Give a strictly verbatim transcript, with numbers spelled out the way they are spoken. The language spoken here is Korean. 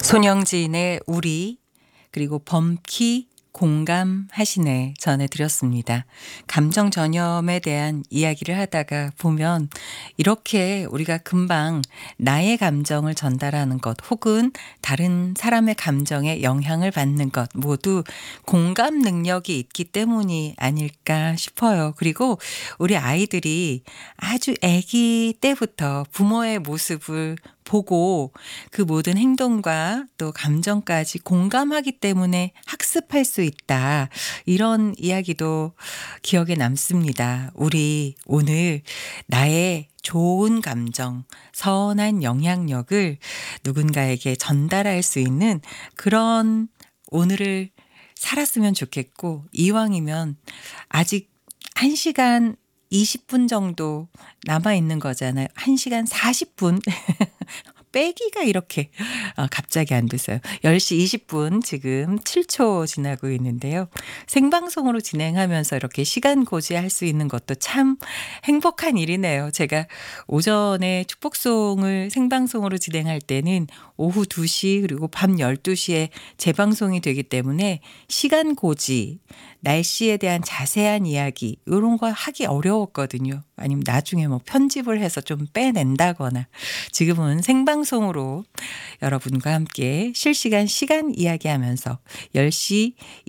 손영진의 우리, 그리고 범키 공감하시네 전해드렸습니다. 감정 전염에 대한 이야기를 하다가 보면 이렇게 우리가 금방 나의 감정을 전달하는 것 혹은 다른 사람의 감정에 영향을 받는 것 모두 공감 능력이 있기 때문이 아닐까 싶어요. 그리고 우리 아이들이 아주 아기 때부터 부모의 모습을 보고 그 모든 행동과 또 감정까지 공감하기 때문에 학습할 수 있다. 이런 이야기도 기억에 남습니다. 우리 오늘 나의 좋은 감정, 선한 영향력을 누군가에게 전달할 수 있는 그런 오늘을 살았으면 좋겠고, 이왕이면 아직 한 시간 이십 분 정도 남아있는 거잖아요. 한 시간 사십 분. 빼기가 이렇게 어, 갑자기 안 됐어요. 열 시 이십 분 지금 칠 초 지나고 있는데요. 생방송으로 진행하면서 이렇게 시간 고지할 수 있는 것도 참 행복한 일이네요. 제가 오전에 축복송을 생방송으로 진행할 때는 오후 두 시 그리고 밤 열두 시에 재방송이 되기 때문에 시간 고지, 날씨에 대한 자세한 이야기 이런 거 하기 어려웠거든요. 아니면 나중에 뭐 편집을 해서 좀 빼낸다거나. 지금은 생방송으로 여러분과 함께 실시간 시간 이야기하면서 열 시